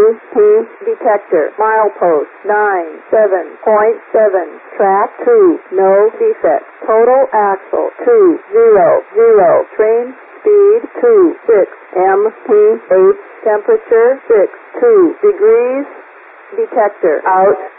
MP detector. Milepost 97.7. Track 2. No defects. Total axle 200. Train speed 26. MP8. Temperature 62 degrees. Detector out.